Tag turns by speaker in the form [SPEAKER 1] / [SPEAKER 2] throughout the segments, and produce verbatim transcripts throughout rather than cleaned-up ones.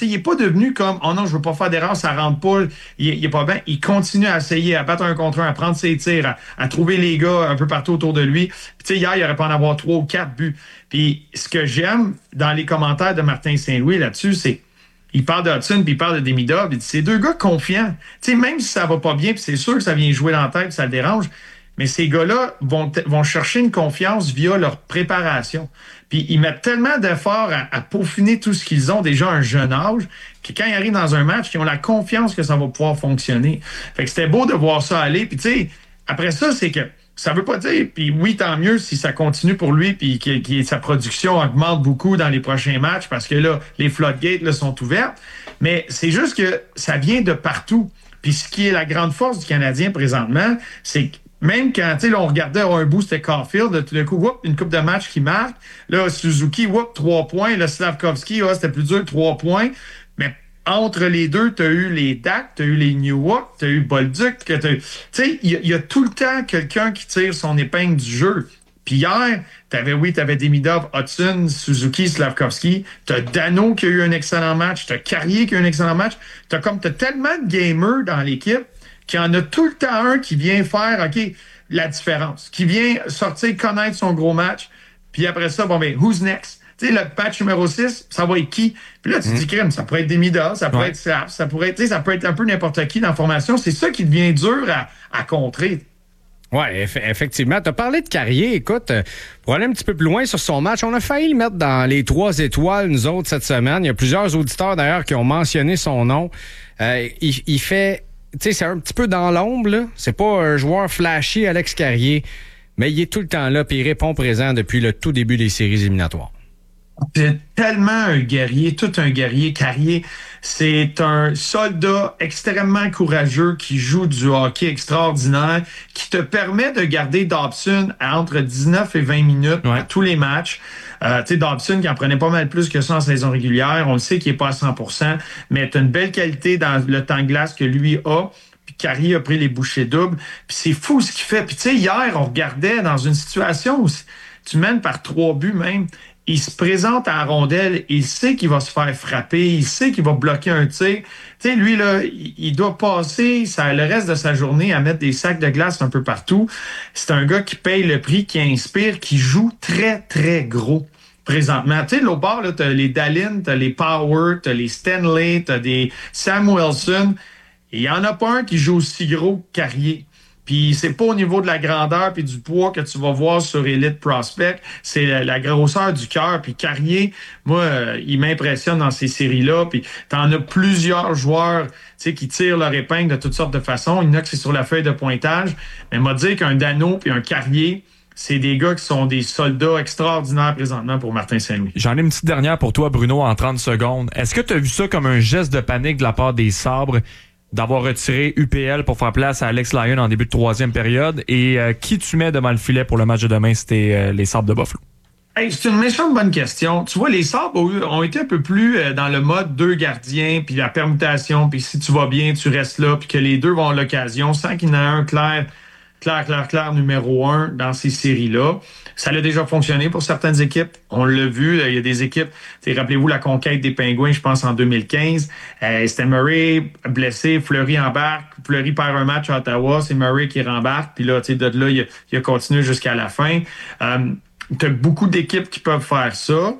[SPEAKER 1] sais, il n'est pas devenu comme « Oh non, je veux pas faire d'erreur, ça rentre pas, il, il est pas bien. » Il continue à essayer, à battre un contre un, à prendre ses tirs, à, à trouver les gars un peu partout autour de lui. Puis tu sais, hier, il aurait pu en avoir trois ou quatre buts. Puis ce que j'aime dans les commentaires de Martin Saint-Louis là-dessus, c'est il parle de Hudson, puis il parle de Demidov. Il dit, c'est deux gars confiants. Tu sais, même si ça va pas bien, puis c'est sûr que ça vient jouer dans la tête, puis ça le dérange, mais ces gars-là vont, t- vont chercher une confiance via leur préparation. Puis ils mettent tellement d'efforts à, à peaufiner tout ce qu'ils ont déjà à un jeune âge que quand ils arrivent dans un match, ils ont la confiance que ça va pouvoir fonctionner. Fait que c'était beau de voir ça aller. Puis tu sais, après ça, c'est que ça veut pas dire, puis oui, tant mieux si ça continue pour lui, puis que, que sa production augmente beaucoup dans les prochains matchs, parce que là, les floodgates là, sont ouvertes. Mais c'est juste que ça vient de partout. Puis ce qui est la grande force du Canadien présentement, c'est que même quand, tu sais, là, on regardait un bout, c'était Caulfield, là, tout d'un coup, whoop, une coupe de match qui marque. Là, Suzuki, whoop, trois points. Là, Slavkovski, ah, c'était plus dur, trois points. Mais entre les deux, tu as eu les Dak, tu as eu les Newhook, tu as eu Bolduc. Tu sais, il y, y a tout le temps quelqu'un qui tire son épingle du jeu. Puis hier, t'avais, oui, t'avais Demidov, Hudson, Suzuki, Slavkovski. T'as Dano qui a eu un excellent match. T'as Carrier qui a eu un excellent match. T'as comme, t'as tellement de gamers dans l'équipe qu'il y en a tout le temps un qui vient faire, OK, la différence. Qui vient sortir, connaître son gros match. Puis après ça, bon, ben, who's next? Tu sais, le patch numéro six, ça va être qui? Puis là, tu te dis, crème, ça pourrait être Demidov, ça pourrait ouais. être Slav, ça pourrait être, tu sais, ça peut être un peu n'importe qui dans la formation. C'est ça qui devient dur à, à contrer.
[SPEAKER 2] Oui, eff- effectivement. Tu as parlé de Carrier. Écoute, euh, pour aller un petit peu plus loin sur son match, on a failli le mettre dans les trois étoiles, nous autres, cette semaine. Il y a plusieurs auditeurs, d'ailleurs, qui ont mentionné son nom. Euh, il, il fait... Tu sais, c'est un petit peu dans l'ombre, là. C'est pas un joueur flashy, Alex Carrier, mais il est tout le temps là, puis il répond présent depuis le tout début des séries éliminatoires.
[SPEAKER 1] C'est tellement un guerrier, tout un guerrier. Carrier, c'est un soldat extrêmement courageux qui joue du hockey extraordinaire, qui te permet de garder Dobson à entre dix-neuf et vingt minutes ouais. à tous les matchs. Euh, tu sais, Dobson qui en prenait pas mal plus que ça en saison régulière. On le sait qu'il est pas à cent pour cent, mais tu as une belle qualité dans le temps de glace que lui a. Puis Carrier a pris les bouchées doubles. Puis c'est fou ce qu'il fait. Puis tu sais, hier, on regardait dans une situation où tu mènes par trois buts même. Il se présente à la rondelle, il sait qu'il va se faire frapper, il sait qu'il va bloquer un tir. Tu sais, lui, là, il doit passer ça, le reste de sa journée à mettre des sacs de glace un peu partout. C'est un gars qui paye le prix, qui inspire, qui joue très, très gros présentement. Tu sais, l'autre bord, là, t'as les Dallin, t'as les Power, t'as les Stanley, t'as des Sam Wilson. Il y en a pas un qui joue aussi gros que Carrier. Puis c'est pas au niveau de la grandeur puis du poids que tu vas voir sur Elite Prospect, c'est la, la grosseur du cœur. Puis Carrier, moi, euh, il m'impressionne dans ces séries-là. Puis t'en as plusieurs joueurs, tu sais, qui tirent leur épingle de toutes sortes de façons. Il y en a que c'est sur la feuille de pointage. Mais m'a dit qu'un Dano puis un Carrier, c'est des gars qui sont des soldats extraordinaires présentement pour Martin Saint-Louis.
[SPEAKER 3] J'en ai une petite dernière pour toi, Bruno, en trente secondes. Est-ce que tu as vu ça comme un geste de panique de la part des Sabres d'avoir retiré U P L pour faire place à Alex Lyon en début de troisième période? Et euh, qui tu mets devant le filet pour le match de demain? C'était euh, les Sabres de Buffalo.
[SPEAKER 1] Hey, c'est une méchante bonne question. Tu vois, les Sabres ont été un peu plus euh, dans le mode deux gardiens, puis la permutation, puis si tu vas bien, tu restes là, puis que les deux vont à l'occasion, sans qu'il y en ait un clair, clair, clair, clair numéro un dans ces séries-là. Ça a déjà fonctionné pour certaines équipes. On l'a vu, il y a des équipes, rappelez-vous la conquête des Pingouins, je pense, en deux mille quinze. Euh, c'était Murray blessé, Fleury embarque. Fleury perd un match à Ottawa, c'est Murray qui rembarque. Puis là, tu sais, de là, il a, il a continué jusqu'à la fin. Euh, tu as beaucoup d'équipes qui peuvent faire ça.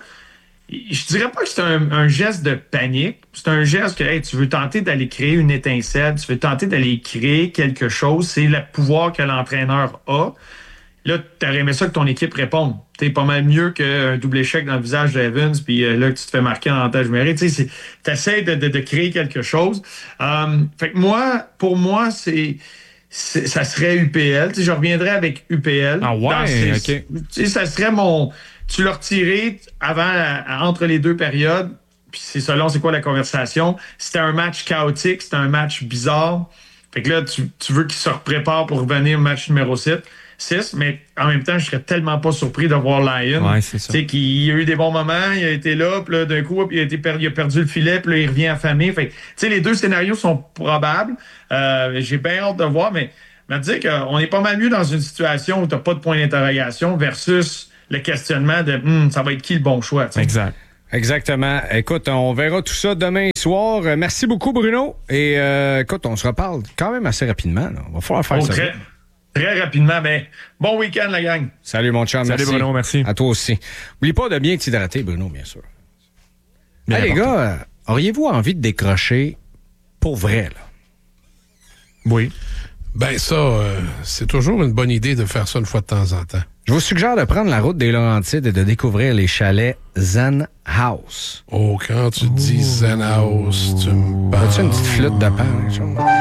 [SPEAKER 1] Je dirais pas que c'est un, un geste de panique. C'est un geste que hey, tu veux tenter d'aller créer une étincelle, tu veux tenter d'aller créer quelque chose. C'est le pouvoir que l'entraîneur a. Là, t'aurais aimé ça que ton équipe réponde. T'es pas mal mieux qu'un double échec dans le visage d'Evans, puis euh, là, que tu te fais marquer en tâche numérique. Tu sais, t'essaies de, de, de créer quelque chose. Euh, fait que moi, pour moi, c'est, c'est ça serait U P L. Tu sais, je reviendrais avec U P L.
[SPEAKER 3] Ah ouais,
[SPEAKER 1] ces,
[SPEAKER 3] OK.
[SPEAKER 1] Tu sais, ça serait mon... Tu l'as retiré avant, entre les deux périodes, puis c'est selon c'est quoi la conversation. C'était un match chaotique, c'était un match bizarre. Fait que là, tu, tu veux qu'il se prépare pour revenir au match numéro six. six, mais en même temps, je serais tellement pas surpris de voir Lyon.
[SPEAKER 3] Ouais, c'est ça.
[SPEAKER 1] Tu sais, qu'il a eu des bons moments, il a été là, puis là, d'un coup, il a, été per- il a perdu le filet, puis là, il revient affamé. Fait tu sais, les deux scénarios sont probables. Euh, j'ai bien hâte de voir, mais me dire qu'on est pas mal mieux dans une situation où t'as pas de point d'interrogation versus le questionnement de hm, ça va être qui le bon choix. T'sais.
[SPEAKER 3] Exact.
[SPEAKER 2] Exactement. Écoute, on verra tout ça demain soir. Merci beaucoup, Bruno. Et euh, écoute, on se reparle quand même assez rapidement. Là. On va falloir faire
[SPEAKER 1] oh,
[SPEAKER 2] ça.
[SPEAKER 1] Très, très rapidement, mais bon week-end, la gang.
[SPEAKER 2] Salut, mon chum.
[SPEAKER 3] Salut,
[SPEAKER 2] merci.
[SPEAKER 3] Bruno, merci.
[SPEAKER 2] À toi aussi. N'oublie pas de bien t'hydrater, Bruno, bien sûr.
[SPEAKER 3] Bien
[SPEAKER 2] hey, les
[SPEAKER 3] important.
[SPEAKER 2] gars, euh, auriez-vous envie de décrocher pour vrai, là?
[SPEAKER 3] Oui.
[SPEAKER 4] Ben ça, euh, c'est toujours une bonne idée de faire ça une fois de temps en temps.
[SPEAKER 2] Je vous suggère de prendre la route des Laurentides et de découvrir les chalets Zen House.
[SPEAKER 4] Oh, quand tu dis Zen House, tu me parles...
[SPEAKER 2] As-tu une petite flûte de pain? Quelque chose? Ouais.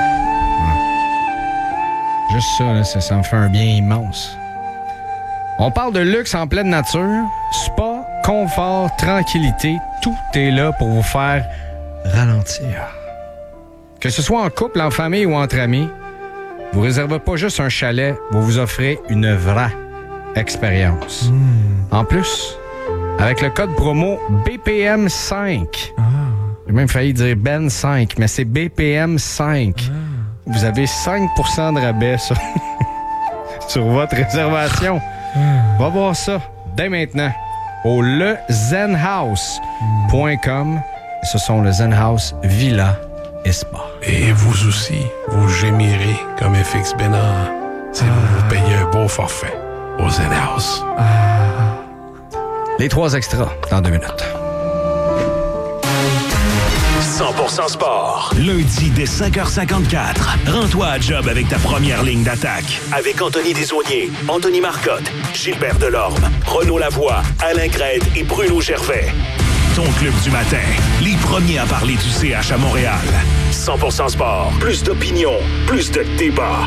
[SPEAKER 2] Juste ça, là, ça, ça me fait un bien immense. On parle de luxe en pleine nature, spa, confort, tranquillité. Tout est là pour vous faire ralentir. Que ce soit en couple, en famille ou entre amis, vous ne réservez pas juste un chalet, vous vous offrez une vraie expérience. Mmh. En plus, avec le code promo B P M cinq, ah. j'ai même failli dire Ben cinq, mais c'est B P M cinq. Ah. Vous avez cinq pour cent de rabais sur, sur votre réservation. Ah. Va voir ça dès maintenant au le zen house point com. Ce sont le Zen House Villa et Spa.
[SPEAKER 4] Et vous aussi, vous gémirez comme F X Bénard si ah. vous vous payez un beau forfait au Zen House. Ah.
[SPEAKER 2] Les trois extras dans deux minutes.
[SPEAKER 5] cent pour cent sport. Lundi dès cinq heures cinquante-quatre. Rends-toi à job avec ta première ligne d'attaque. Avec Anthony Desaulniers, Anthony Marcotte, Gilbert Delorme, Renaud Lavoie, Alain Grède et Bruno Gervais. Ton club du matin. Les premiers à parler du C H à Montréal. cent pour cent sport. Plus d'opinion. Plus de débat.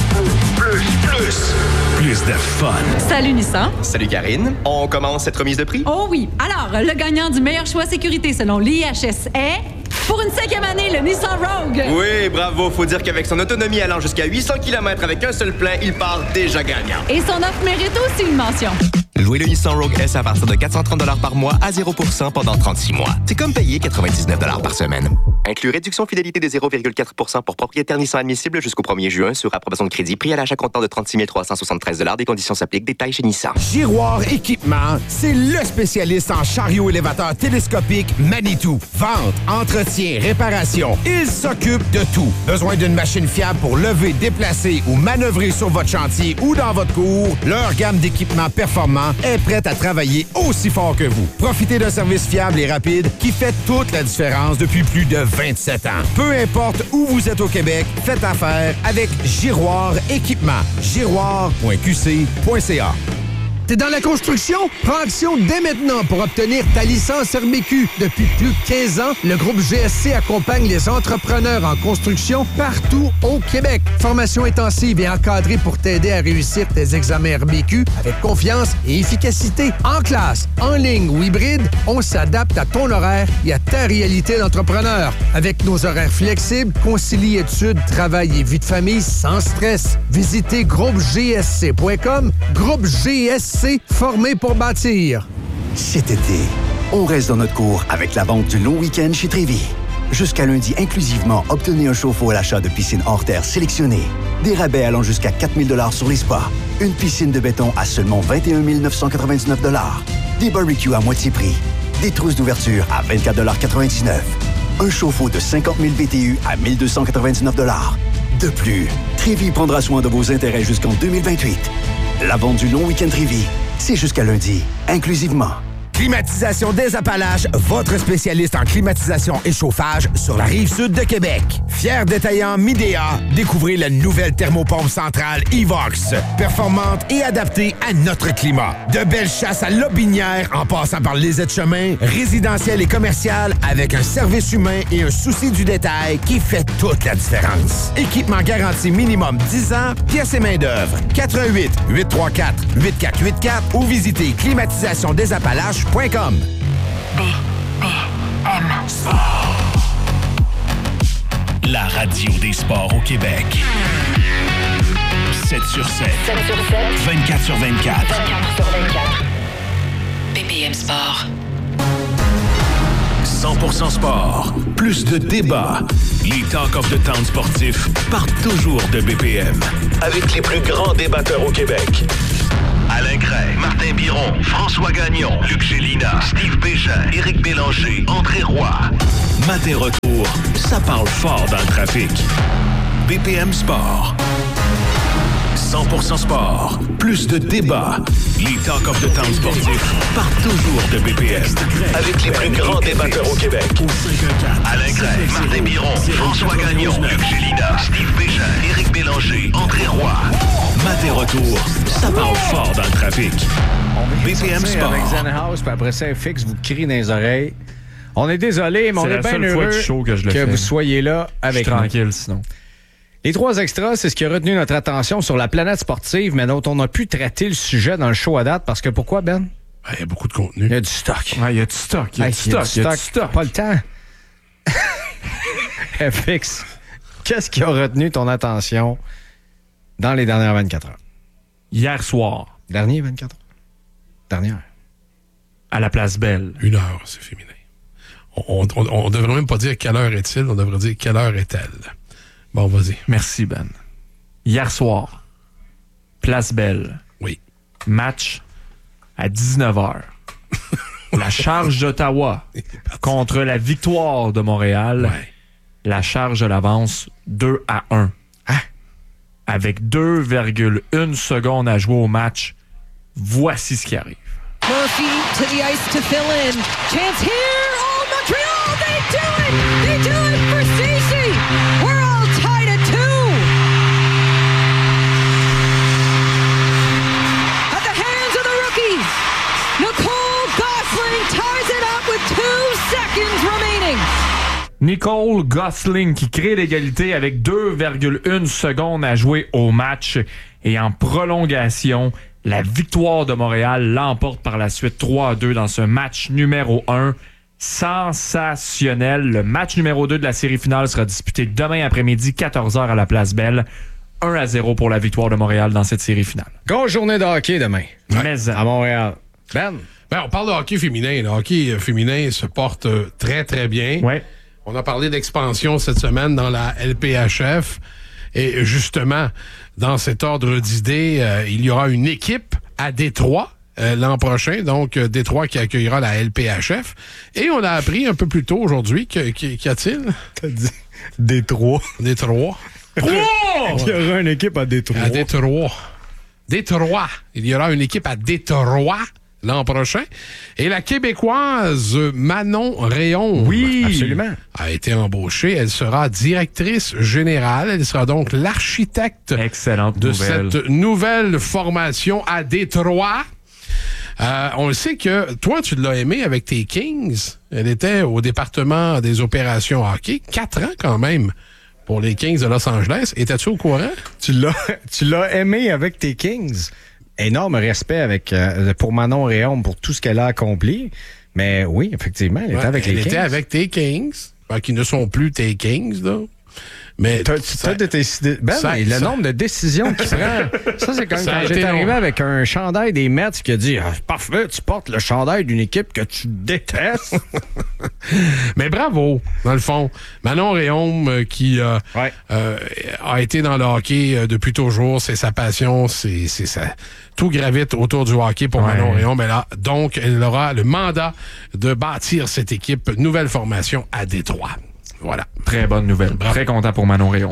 [SPEAKER 5] Plus, plus. Plus de fun.
[SPEAKER 6] Salut Nissan.
[SPEAKER 7] Salut Karine. On commence cette remise de prix?
[SPEAKER 6] Oh oui. Alors, le gagnant du meilleur choix sécurité selon l'I H S est... Pour une cinquième année, le Nissan Rogue.
[SPEAKER 7] Oui, bravo. Faut dire qu'avec son autonomie allant jusqu'à huit cents kilomètres avec un seul plein, il part déjà gagnant.
[SPEAKER 6] Et son offre mérite aussi une mention.
[SPEAKER 7] Louez le Nissan Rogue S à partir de quatre cent trente dollars par mois à zéro pour cent pendant trente-six mois. C'est comme payer quatre-vingt-dix-neuf dollars par semaine. Inclus réduction fidélité de zéro virgule quatre pour cent pour propriétaire Nissan admissible jusqu'au premier juin sur approbation de crédit. Prix à l'achat comptant de trente-six mille trois cent soixante-treize dollars. Des conditions s'appliquent. Détails chez Nissan.
[SPEAKER 8] Giroir Équipement, c'est le spécialiste en chariot élévateur télescopique Manitou. Vente, entretien, réparation. Il s'occupe de tout. Besoin d'une machine fiable pour lever, déplacer ou manœuvrer sur votre chantier ou dans votre cour? Leur gamme d'équipements performants est prête à travailler aussi fort que vous. Profitez d'un service fiable et rapide qui fait toute la différence depuis plus de vingt-sept ans. Peu importe où vous êtes au Québec, faites affaire avec Giroir Équipement. giroir point q c point c a. T'es dans la construction? Prends action dès maintenant pour obtenir ta licence R B Q. Depuis plus de quinze ans, le groupe G S C accompagne les entrepreneurs en construction partout au Québec. Formation intensive et encadrée pour t'aider à réussir tes examens R B Q avec confiance et efficacité. En classe, en ligne ou hybride, on s'adapte à ton horaire et à ta réalité d'entrepreneur. Avec nos horaires flexibles, concilie études, travail et vie de famille sans stress. Visitez groupe g s c point com. Groupe G S C. Formé pour bâtir.
[SPEAKER 9] Cet été, on reste dans notre cours avec la vente du long week-end chez Trévis. Jusqu'à lundi inclusivement, obtenez un chauffe-eau à l'achat de piscine hors terre sélectionnée. Des rabais allant jusqu'à quatre mille dollars sur les spas. Une piscine de béton à seulement vingt et un mille neuf cent quatre-vingt-dix-neuf dollars. Des barbecues à moitié prix. Des trousses d'ouverture à vingt-quatre dollars quatre-vingt-dix-neuf. Un chauffe-eau de cinquante mille B T U à mille deux cent quatre-vingt-dix-neuf dollars. De plus, Trévis prendra soin de vos intérêts jusqu'en deux mille vingt-huit. La vente du long week-end Trévis, c'est jusqu'à lundi, inclusivement.
[SPEAKER 8] Climatisation des Appalaches, votre spécialiste en climatisation et chauffage sur la rive sud de Québec. Fier détaillant Midea, découvrez la nouvelle thermopompe centrale Evox. Performante et adaptée à notre climat. De belles chasses à Lobinière en passant par les aides-chemins, résidentiel et commercial avec un service humain et un souci du détail qui fait toute la différence. Équipement garanti minimum dix ans, pièces et main-d'œuvre. quatre un huit, huit trois quatre, huit quatre huit quatre ou visitez climatisation des Appalaches point com.
[SPEAKER 5] B P M Sport. La radio des sports au Québec. sept sur sept.
[SPEAKER 10] sept sur sept.
[SPEAKER 5] vingt-quatre sur vingt-quatre.
[SPEAKER 10] vingt-quatre sur vingt-quatre.
[SPEAKER 11] B P M Sport.
[SPEAKER 5] cent pour cent sport. Plus de débats. Les Talk of the Town sportifs partent toujours de B P M. Avec les plus grands débatteurs au Québec. Alain Cray, Martin Biron, François Gagnon, Luc Gélina, Steve Bégin, Éric Bélanger, André Roy. Matin retour, ça parle fort dans le trafic. B P M Sport. cent pour cent sport. Plus de débats. Les Talk of the Town sportifs partent toujours de B P M. Avec les plus grands débatteurs au Québec. Alain Cray, Martin Biron, François Gagnon, Luc Gélina, Steve Bégin, Éric Bélanger, André Roy. Matin retour, ça parle fort dans le trafic. B P M Sport.
[SPEAKER 2] Avec Zenhouse, puis après ça, F X vous crie dans les oreilles. On est désolé, mais on est, est bien heureux
[SPEAKER 3] que, je le
[SPEAKER 2] que
[SPEAKER 3] fais.
[SPEAKER 2] vous soyez là avec
[SPEAKER 3] je suis
[SPEAKER 2] nous.
[SPEAKER 3] Tranquille, sinon.
[SPEAKER 2] Les trois extras, c'est ce qui a retenu notre attention sur la planète sportive, mais dont on a pu traiter le sujet dans le show à date. Parce que pourquoi, Ben?
[SPEAKER 4] Il ben, y a beaucoup de contenu.
[SPEAKER 2] Il y a du stock.
[SPEAKER 3] Il ouais, y a du stock. Il y a, hey, du, stock.
[SPEAKER 2] Il y a du stock. Pas le temps. F X, qu'est-ce qui a retenu ton attention dans les dernières vingt-quatre heures?
[SPEAKER 3] Hier soir.
[SPEAKER 2] Dernier vingt-quatre heures? Dernière.
[SPEAKER 3] À la Place Belle.
[SPEAKER 4] Une heure, c'est féminin. On ne devrait même pas dire quelle heure est-il, on devrait dire quelle heure est-elle. Bon, vas-y.
[SPEAKER 3] Merci, Ben. Hier soir, Place Belle.
[SPEAKER 4] Oui.
[SPEAKER 3] Match à dix-neuf heures. La Charge d'Ottawa contre la Victoire de Montréal.
[SPEAKER 4] Ouais.
[SPEAKER 3] La Charge l'avance deux à un.
[SPEAKER 2] Hein?
[SPEAKER 3] Avec deux virgule un secondes à jouer au match, voici ce qui arrive.
[SPEAKER 12] Murphy to the ice to fill in. Chance here. Oh, Montreal, they do it. They do it for Ceci. We're all tied at two. At the hands of the rookies, Nicole Gosling ties it up with two seconds remaining.
[SPEAKER 3] Nicole Gosling qui crée l'égalité avec deux virgule un secondes à jouer au match. Et en prolongation, la Victoire de Montréal l'emporte par la suite trois à deux dans ce match numéro un. Sensationnel. Le match numéro deux de la série finale sera disputé demain après-midi, quatorze heures à la Place Belle. un à zéro pour la Victoire de Montréal dans cette série finale.
[SPEAKER 2] Grosse journée de hockey demain.
[SPEAKER 3] Ouais. Mais
[SPEAKER 2] à Montréal. Ben?
[SPEAKER 4] Ben, on parle de hockey féminin. Le hockey féminin se porte très, très bien.
[SPEAKER 3] Ouais.
[SPEAKER 4] On a parlé d'expansion cette semaine dans la L P H F. Et justement, dans cet ordre d'idées, euh, il y aura une équipe à Détroit euh, l'an prochain. Donc, euh, Détroit qui accueillera la L P H F. Et on a appris un peu plus tôt aujourd'hui que, qu'y, qu'y a-t-il?
[SPEAKER 2] T'as dit Détroit.
[SPEAKER 4] Détroit.
[SPEAKER 2] Il y aura une équipe à Détroit.
[SPEAKER 4] À Détroit. Détroit. Il y aura une équipe à Détroit l'an prochain. Et la Québécoise Manon Réon,
[SPEAKER 2] oui, absolument,
[SPEAKER 4] a été embauchée. Elle sera directrice générale. Elle sera donc l'architecte
[SPEAKER 3] Excellente
[SPEAKER 4] de
[SPEAKER 3] nouvelle.
[SPEAKER 4] cette nouvelle formation à Détroit. Euh, on le sait que toi, tu l'as aimé avec tes Kings. Elle était au département des opérations hockey. Quatre ans quand même pour les Kings de Los Angeles. Étais-tu au courant?
[SPEAKER 2] Tu l'as, tu l'as aimé avec tes Kings. Énorme respect avec euh, pour Manon Réaume pour tout ce qu'elle a accompli. Mais oui, effectivement, elle
[SPEAKER 4] ouais,
[SPEAKER 2] était avec
[SPEAKER 4] elle
[SPEAKER 2] les
[SPEAKER 4] Kings. Elle était avec tes Kings, ben, qui ne sont plus tes Kings, là. Mais
[SPEAKER 2] t'as, ça, t'as décidé, ben, ça, mais le ça, nombre de décisions qu'il prend, ça c'est comme quand j'étais arrivé avec un chandail des Mets qui a dit ah, parfait, tu portes le chandail d'une équipe que tu détestes.
[SPEAKER 4] Mais bravo, dans le fond. Manon Réaume euh, qui euh, ouais. euh, a été dans le hockey euh, depuis toujours, c'est sa passion, c'est, c'est ça. Tout gravite autour du hockey pour ouais. Manon Réaume. Mais là, donc, elle aura le mandat de bâtir cette équipe, nouvelle formation à Détroit. Voilà.
[SPEAKER 3] Très bonne nouvelle. Bravo. Très content pour Manon Réaume.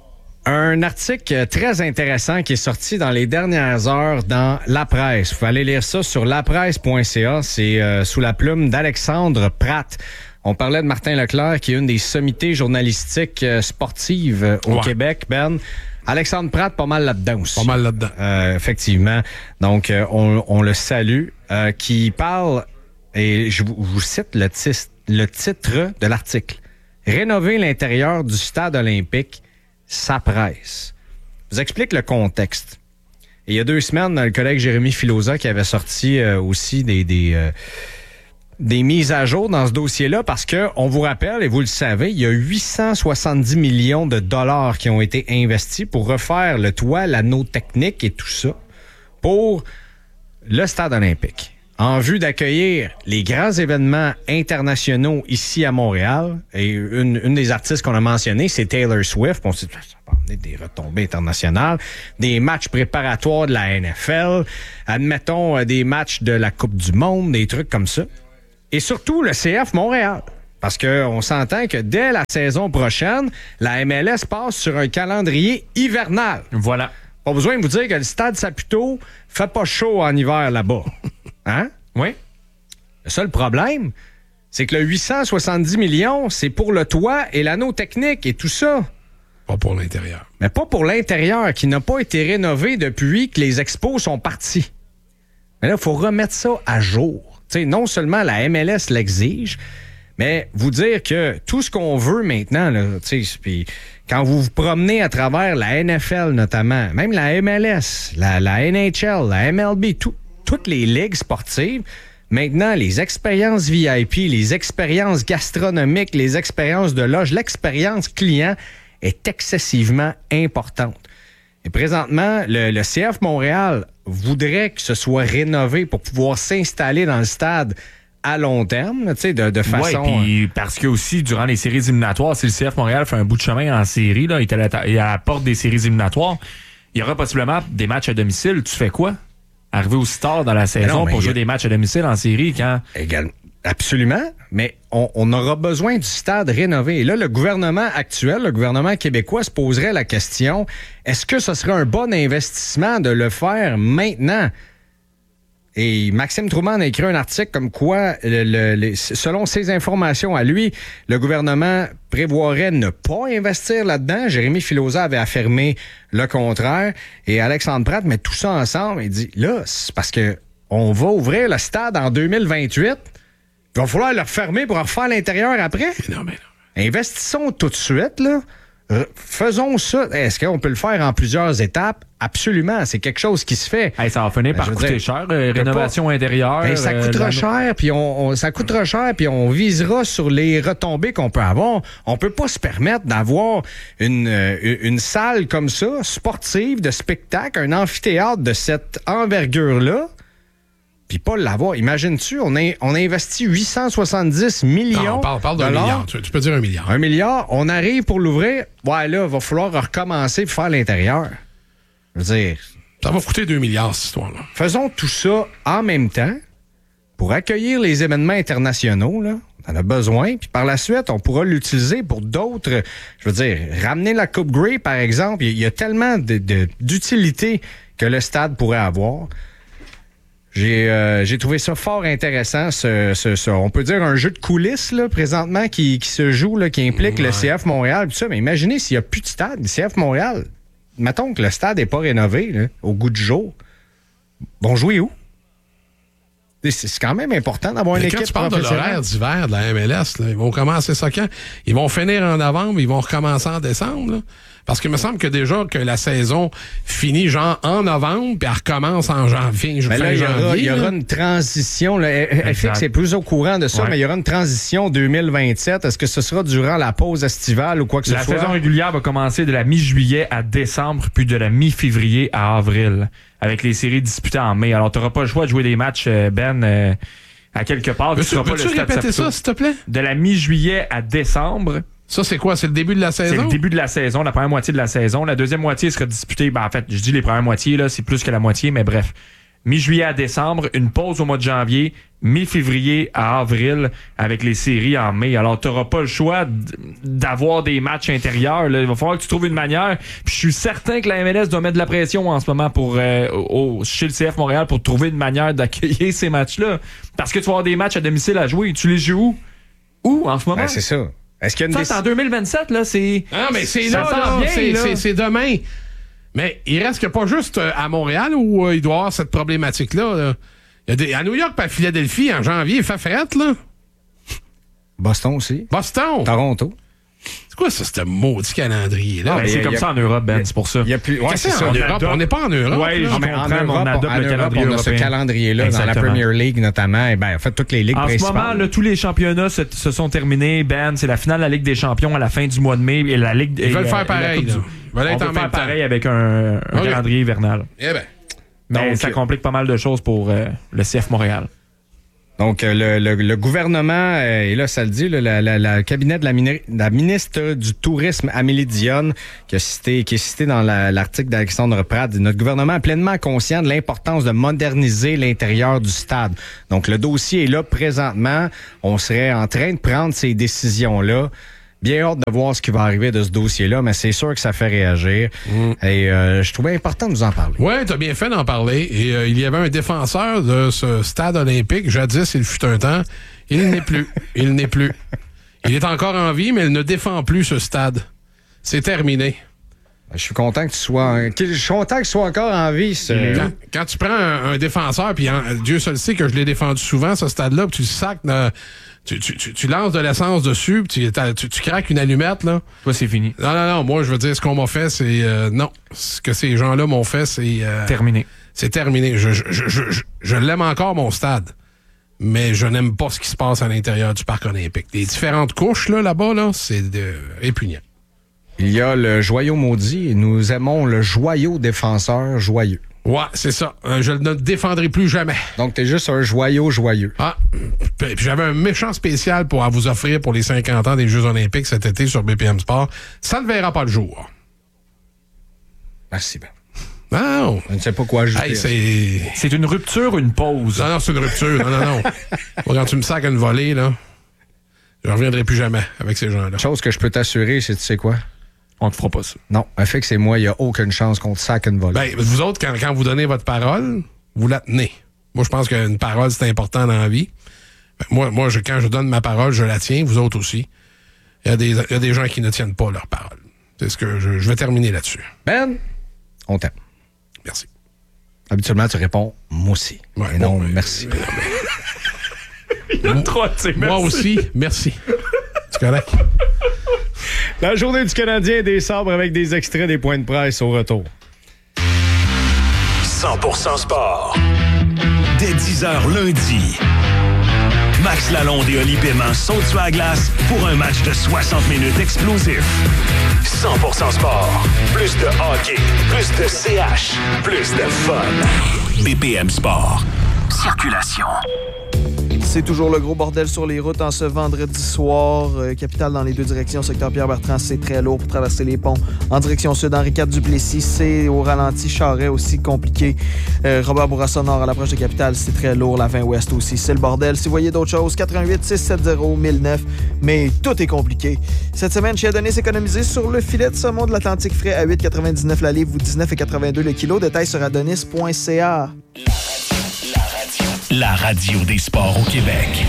[SPEAKER 2] Un article très intéressant qui est sorti dans les dernières heures dans La Presse. Vous pouvez aller lire ça sur lapresse point c a. C'est euh, sous la plume d'Alexandre Pratt. On parlait de Martin Leclerc, qui est une des sommités journalistiques euh, sportives euh, au ouais. Québec, Ben. Alexandre Pratt, pas mal là-dedans aussi.
[SPEAKER 4] Pas mal là-dedans.
[SPEAKER 2] Euh, effectivement. Donc, euh, on, on le salue. Euh, qui parle, et je vous, je vous cite le, tis, le titre de l'article. Rénover l'intérieur du stade olympique, ça presse. Je vous explique le contexte. Et il y a deux semaines, le collègue Jérémy Filosa qui avait sorti euh, aussi des, des, euh, des mises à jour dans ce dossier-là parce que, on vous rappelle, et vous le savez, il y a huit cent soixante-dix millions de dollars qui ont été investis pour refaire le toit, l'anneau technique et tout ça pour le stade olympique. En vue d'accueillir les grands événements internationaux ici à Montréal. Et une, une des artistes qu'on a mentionné, c'est Taylor Swift. On s'est dit, amener des retombées internationales, des matchs préparatoires de la N F L, admettons des matchs de la Coupe du Monde, des trucs comme ça. Et surtout le C F Montréal. Parce qu'on s'entend que dès la saison prochaine, la M L S passe sur un calendrier hivernal.
[SPEAKER 3] Voilà.
[SPEAKER 2] Pas besoin de vous dire que le Stade Saputo fait pas chaud en hiver là-bas. Hein?
[SPEAKER 3] Oui.
[SPEAKER 2] Le seul problème, c'est que le huit cent soixante-dix millions, c'est pour le toit et l'anneau technique et tout ça.
[SPEAKER 4] Pas pour l'intérieur.
[SPEAKER 2] Mais pas pour l'intérieur, qui n'a pas été rénové depuis que les expos sont partis. Mais là, il faut remettre ça à jour. T'sais, non seulement la M L S l'exige, mais vous dire que tout ce qu'on veut maintenant, là, puis quand vous vous promenez à travers la N F L notamment, même la M L S, la, la N H L, la M L B, tout, toutes les ligues sportives, maintenant, les expériences V I P, les expériences gastronomiques, les expériences de loge, l'expérience client est excessivement importante. Et présentement, le, le C F Montréal voudrait que ce soit rénové pour pouvoir s'installer dans le stade à long terme, tu sais, de, de façon...
[SPEAKER 3] Oui, puis parce que aussi, durant les séries éliminatoires, si le C F Montréal fait un bout de chemin en série, là, il est à la, il est à la porte des séries éliminatoires, il y aura possiblement des matchs à domicile. Tu fais quoi? Arriver aussi tard dans la saison non, pour jouer a... des matchs à domicile en série quand...
[SPEAKER 2] Également. Absolument, mais on, on aura besoin du stade rénové. Et là, le gouvernement actuel, le gouvernement québécois, se poserait la question, est-ce que ce serait un bon investissement de le faire maintenant? Et Maxime Trouman a écrit un article comme quoi, le, le, le, selon ses informations à lui, le gouvernement prévoirait ne pas investir là-dedans. Jérémy Filosa avait affirmé le contraire. Et Alexandre Pratt met tout ça ensemble et dit, là, c'est parce que on va ouvrir le stade en deux mille vingt-huit. Il va falloir le refermer pour en refaire l'intérieur après.
[SPEAKER 4] Mais non, mais non.
[SPEAKER 2] Investissons tout de suite, là. Faisons ça. Est-ce qu'on peut le faire en plusieurs étapes? Absolument. C'est quelque chose qui se fait.
[SPEAKER 3] Hey, ça va finir ben, par coûter dire, cher. Euh, rénovation pas... intérieure.
[SPEAKER 2] Ben, ça coûtera euh, cher, puis on, on, ça coûtera cher, puis on visera sur les retombées qu'on peut avoir. On peut pas se permettre d'avoir une, une, une salle comme ça, sportive, de spectacle, un amphithéâtre de cette envergure-là, puis pas l'avoir. Imagines-tu, on a, on a investi huit cent soixante-dix millions. Non,
[SPEAKER 4] on parle, parle d'un milliard. Tu, tu peux dire un milliard.
[SPEAKER 2] Un milliard. On arrive pour l'ouvrir. Ouais, là, il va falloir recommencer et faire l'intérieur. Je veux dire...
[SPEAKER 4] Ça va coûter deux milliards, cette histoire-là.
[SPEAKER 2] Faisons tout ça en même temps pour accueillir les événements internationaux, là. On en a besoin. Puis par la suite, on pourra l'utiliser pour d'autres... Je veux dire, ramener la Coupe Grey, par exemple. Il y, y a tellement de, de, d'utilité que le stade pourrait avoir. J'ai, euh, j'ai trouvé ça fort intéressant, ce, ce, ce, on peut dire un jeu de coulisses là, présentement qui, qui se joue, là, qui implique ouais. le C F Montréal. Tout ça. Mais imaginez s'il n'y a plus de stade, le C F Montréal, mettons que le stade n'est pas rénové là, au goût du jour, vont jouer où? C'est, c'est quand même important d'avoir une
[SPEAKER 4] Mais
[SPEAKER 2] équipe
[SPEAKER 4] quand tu parles de l'horaire d'hiver de la M L S, là, ils vont commencer ça quand? Ils vont finir en novembre, ils vont recommencer en décembre. Là. Parce qu'il me semble que déjà que la saison finit genre en novembre, puis elle recommence en janvier.
[SPEAKER 2] Mais là, il y aura, il y aura une transition. Là. F X est plus au courant de ça, ouais. mais il y aura une transition deux mille vingt-sept. Est-ce que ce sera durant la pause estivale ou quoi que ce
[SPEAKER 3] la
[SPEAKER 2] soit?
[SPEAKER 3] La saison régulière va commencer de la mi-juillet à décembre, puis de la mi-février à avril, avec les séries disputées en mai. Alors, tu n'auras pas le choix de jouer des matchs, Ben, euh, à quelque part.
[SPEAKER 4] Veux-tu, veux-tu répéter ça, s'il te plaît?
[SPEAKER 3] De la mi-juillet à décembre.
[SPEAKER 4] Ça, c'est quoi? C'est le début de la saison?
[SPEAKER 3] C'est le début de la saison, la première moitié de la saison. La deuxième moitié sera disputée, ben, en fait, je dis les premières moitiés, là, c'est plus que la moitié, mais bref. Mi-juillet à décembre, une pause au mois de janvier, mi-février à avril, avec les séries en mai. Alors, tu n'auras pas le choix d'avoir des matchs intérieurs. Là. Il va falloir que tu trouves une manière. Puis je suis certain que la M L S doit mettre de la pression en ce moment pour euh, au, chez le C F Montréal pour trouver une manière d'accueillir ces matchs-là. Parce que tu vas avoir des matchs à domicile à jouer. Tu les joues où? Où, en ce moment?
[SPEAKER 2] Ben, c'est ça. Est-ce qu'il y a une
[SPEAKER 3] ça,
[SPEAKER 2] déc...
[SPEAKER 3] c'est en deux mille vingt-sept, là, c'est...
[SPEAKER 4] Non, mais c'est là, là, bien, c'est, là. C'est, c'est demain. Mais il reste que pas juste à Montréal où euh, il doit y avoir cette problématique-là. Là. Il y a des, à New York et à Philadelphie, en janvier, il fait frette, là.
[SPEAKER 2] Boston aussi.
[SPEAKER 4] Boston.
[SPEAKER 2] Toronto.
[SPEAKER 4] C'est quoi ça, ce maudit calendrier-là?
[SPEAKER 3] Ah, ben, c'est comme a, ça en Europe, Ben, c'est pour ça.
[SPEAKER 2] Il y a plus... Ouais, c'est ça,
[SPEAKER 4] en Europe. On n'est pas en Europe.
[SPEAKER 2] Ouais,
[SPEAKER 4] là.
[SPEAKER 2] Non, mais en Europe, on, adopte
[SPEAKER 3] en
[SPEAKER 2] le Europe, on a ce calendrier-là
[SPEAKER 3] Exactement.
[SPEAKER 2] dans la Premier League notamment. Et ben, en fait, toutes les ligues
[SPEAKER 3] en
[SPEAKER 2] principales.
[SPEAKER 3] En ce moment, là, tous les championnats se, se sont terminés. Ben, c'est la finale de la Ligue des Champions à la fin du mois de mai. Et la Ligue,
[SPEAKER 4] Ils veulent
[SPEAKER 3] et,
[SPEAKER 4] faire
[SPEAKER 3] euh,
[SPEAKER 4] pareil.
[SPEAKER 3] Du...
[SPEAKER 4] Ils veulent être
[SPEAKER 3] on
[SPEAKER 4] en
[SPEAKER 3] peut
[SPEAKER 4] même
[SPEAKER 3] faire
[SPEAKER 4] temps.
[SPEAKER 3] pareil avec un, un okay. calendrier hivernal.
[SPEAKER 4] Eh ben.
[SPEAKER 3] Mais
[SPEAKER 2] Donc,
[SPEAKER 3] ça complique pas mal de choses pour euh, le C F Montréal.
[SPEAKER 2] Donc, le, le, le gouvernement, et là, ça le dit, le la, la, la cabinet de la, mini, la ministre du Tourisme, Amélie Dionne, qui, a cité, qui est citée dans la, l'article d'Alexandre Pratt, dit, notre gouvernement est pleinement conscient de l'importance de moderniser l'intérieur du stade. Donc, le dossier est là présentement. On serait en train de prendre ces décisions-là. Bien hâte de voir ce qui va arriver de ce dossier-là, mais c'est sûr que ça fait réagir. Mm. Et euh, je trouvais important de vous en parler.
[SPEAKER 4] Oui, tu as bien fait d'en parler. Et euh, il y avait un défenseur de ce stade olympique, jadis, il fut un temps. Il n'est plus. Il n'est plus. Il est encore en vie, mais il ne défend plus ce stade. C'est terminé.
[SPEAKER 2] Je suis content que tu sois, je suis content que tu sois encore en vie. Ce...
[SPEAKER 4] Quand, quand tu prends un, un défenseur, puis en, Dieu seul sait que je l'ai défendu souvent, ce stade-là, puis tu le sacs... Euh, Tu, tu, tu, tu lances de l'essence dessus, puis tu, tu, tu craques une allumette, là.
[SPEAKER 3] Toi, c'est fini.
[SPEAKER 4] Non, non, non. Moi, je veux dire, ce qu'on m'a fait, c'est... Euh, non. Ce que ces gens-là m'ont fait, c'est... Euh,
[SPEAKER 3] terminé.
[SPEAKER 4] C'est terminé. Je, je, je, je, je l'aime encore, mon stade. Mais je n'aime pas ce qui se passe à l'intérieur du parc olympique. Les différentes couches, là, là-bas, là, c'est de, répugnant.
[SPEAKER 2] Il y a le joyau maudit et nous aimons le joyau défenseur joyeux.
[SPEAKER 4] Ouais, c'est ça. Euh, je ne le défendrai plus jamais.
[SPEAKER 2] Donc, t'es juste un joyau joyeux.
[SPEAKER 4] Ah, puis j'avais un méchant spécial pour à vous offrir pour les cinquante ans des Jeux olympiques cet été sur B P M Sport. Ça ne verra pas le jour.
[SPEAKER 2] Merci, Ben.
[SPEAKER 4] Non.
[SPEAKER 2] Je ne sais pas quoi ajouter.
[SPEAKER 4] Hey, c'est...
[SPEAKER 3] c'est une rupture ou une pause?
[SPEAKER 4] Non, non, c'est une rupture. Non, non, non. Quand tu me sacs une volée, là, je ne reviendrai plus jamais avec ces gens-là.
[SPEAKER 2] Chose que je peux t'assurer, c'est, tu sais quoi?
[SPEAKER 3] On te fera pas ça.
[SPEAKER 2] Non, un fait que c'est moi, il n'y a aucune chance qu'on te saque une volée.
[SPEAKER 4] Ben, vous autres, quand, quand vous donnez votre parole, vous la tenez. Moi, je pense qu'une parole, c'est important dans la vie. Ben, moi, moi je, quand je donne ma parole, je la tiens, vous autres aussi. Il y a des, il y a des gens qui ne tiennent pas leur parole. C'est ce que je, je vais terminer là-dessus.
[SPEAKER 2] Ben, on t'aime.
[SPEAKER 4] Merci.
[SPEAKER 2] Habituellement, tu réponds « moi aussi
[SPEAKER 4] ouais, ».
[SPEAKER 2] Et non,
[SPEAKER 4] bon,
[SPEAKER 2] merci.
[SPEAKER 4] Mais, mais...
[SPEAKER 3] Il y a trois, tu sais, merci.
[SPEAKER 4] Moi aussi, merci. C'est correct.
[SPEAKER 2] La journée du Canadien des sabres avec des extraits des points de presse au retour.
[SPEAKER 5] cent pour cent sport. Dès dix heures lundi. Max Lalonde et Oli Paiement sautent sur la glace pour un match de soixante minutes explosif. cent pour cent sport. Plus de hockey, plus de C H, plus de fun. B P M Sport. Circulation.
[SPEAKER 13] C'est toujours le gros bordel sur les routes en ce vendredi soir. Euh, capitale dans les deux directions. Secteur Pierre-Bertrand, c'est très lourd pour traverser les ponts. En direction sud, Henri quatre Duplessis, c'est au ralenti. Charret aussi compliqué. Euh, Robert Bourassa Nord à l'approche de Capitale, c'est très lourd. La vingt Ouest aussi, c'est le bordel. Si vous voyez d'autres choses, quatre un huit six sept zéro mille neuf. Mais tout est compliqué. Cette semaine, chez Adonis, économisé sur le filet de saumon de l'Atlantique frais à huit quatre-vingt-dix-neuf la livre ou dix-neuf quatre-vingt-deux le kilo. Détails sur adonis point c a.
[SPEAKER 5] La radio des sports au Québec.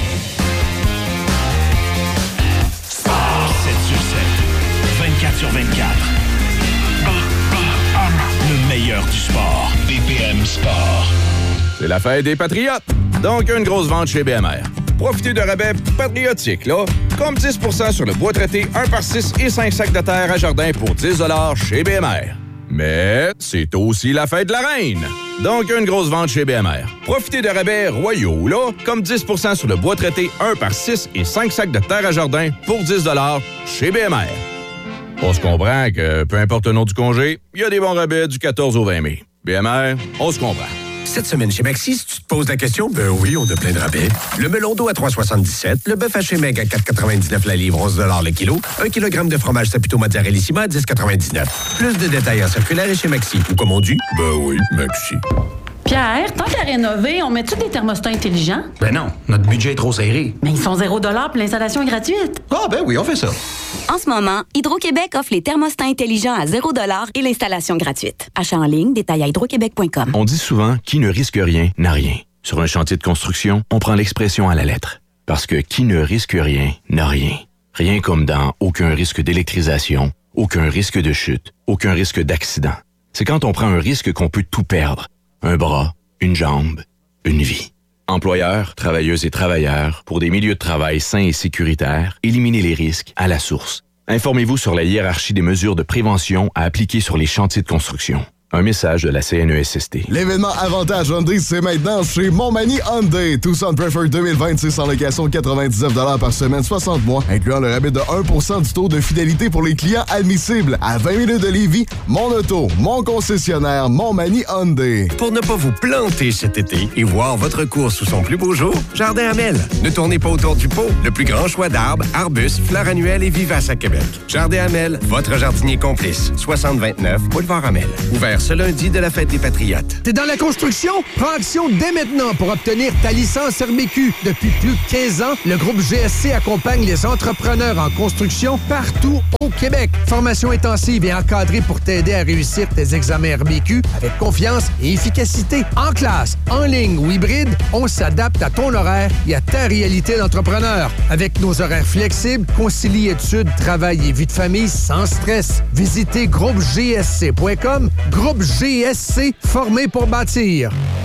[SPEAKER 5] Sport sept sur sept, vingt-quatre sur vingt-quatre. B P M. Le meilleur du sport. B P M Sport.
[SPEAKER 14] C'est la fête des Patriotes. Donc, une grosse vente chez B M R. Profitez de rabais patriotiques, là. Comme dix pour cent sur le bois traité un par six et cinq sacs de terre à jardin pour dix dollars chez B M R. Mais c'est aussi la fête de la reine. Donc, une grosse vente chez B M R. Profitez de rabais royaux, là, comme dix pour cent sur le bois traité un par six et cinq sacs de terre à jardin pour dix dollars chez B M R. On se comprend que, peu importe le nom du congé, il y a des bons rabais du quatorze au vingt mai. B M R, on se comprend.
[SPEAKER 15] Cette semaine chez Maxi, si tu te poses la question, ben oui, on a plein de rabais. Le melon d'eau à trois soixante-dix-sept, le bœuf haché meg à quatre quatre-vingt-dix-neuf la livre, onze dollars le kilo, un kilogramme de fromage Saputo Mozzarellissima à dix quatre-vingt-dix-neuf. Plus de détails en circulaire et chez Maxi. Ou comme on dit, ben oui, Maxi.
[SPEAKER 6] Pierre, tant qu'à rénover, on met-tu des thermostats intelligents?
[SPEAKER 15] Ben non, notre budget est trop serré.
[SPEAKER 6] Mais ils sont zéro dollar puis l'installation est gratuite.
[SPEAKER 15] Ah ben oui, on fait ça.
[SPEAKER 16] En ce moment, Hydro-Québec offre les thermostats intelligents à zéro dollar et l'installation gratuite. Achat en ligne, détail à hydro québec point com.
[SPEAKER 17] On dit souvent « qui ne risque rien n'a rien ». Sur un chantier de construction, on prend l'expression à la lettre. Parce que qui ne risque rien n'a rien. Rien comme dans aucun risque d'électrisation, aucun risque de chute, aucun risque d'accident. C'est quand on prend un risque qu'on peut tout perdre. Un bras, une jambe, une vie. Employeurs, travailleuses et travailleurs, pour des milieux de travail sains et sécuritaires, éliminez les risques à la source. Informez-vous sur la hiérarchie des mesures de prévention à appliquer sur les chantiers de construction. Un message de la C N E S S T.
[SPEAKER 18] L'événement Avantage Hyundai, c'est maintenant chez Montmagny Hyundai. Tucson Preferred deux mille vingt-six en location quatre-vingt-dix-neuf par semaine, soixante mois, incluant le rabais de un pour cent du taux de fidélité pour les clients admissibles. À vingt minutes de Lévis, mon auto, mon concessionnaire, Montmagny Hyundai.
[SPEAKER 15] Pour ne pas vous planter cet été et voir votre course sous son plus beau jour, Jardin Hamel. Ne tournez pas autour du pot. Le plus grand choix d'arbres, arbustes, fleurs annuelles et vivaces à Québec. Jardin Hamel, votre jardinier complice. soixante vingt-neuf Boulevard Hamel. Ouvert ce lundi de la Fête des Patriotes.
[SPEAKER 19] T'es dans la construction? Prends action dès maintenant pour obtenir ta licence R B Q. Depuis plus de quinze ans, le groupe G S C accompagne les entrepreneurs en construction partout au Québec. Formation intensive et encadrée pour t'aider à réussir tes examens R B Q avec confiance et efficacité. En classe, en ligne ou hybride, on s'adapte à ton horaire et à ta réalité d'entrepreneur. Avec nos horaires flexibles, concilie études, travail et vie de famille sans stress. Visitez groupe G S C point com. Groupe G S C, formé pour bâtir.